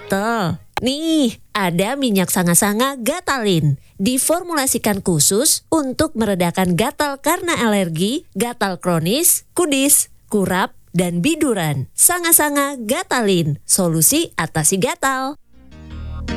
gatal? Nih, ada minyak sanga-sanga Gatalin. Diformulasikan khusus untuk meredakan gatal karena alergi, gatal kronis, kudis, kurap, dan biduran. Sanga-sanga Gatalin, solusi atasi gatal.